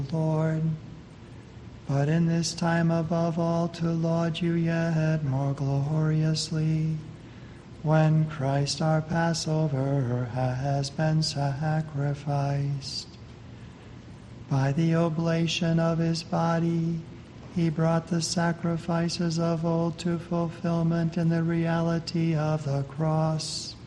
Lord. But in this time above all to laud you yet more gloriously, when Christ our Passover has been sacrificed. By the oblation of his body, he brought the sacrifices of old to fulfillment in the reality of the cross.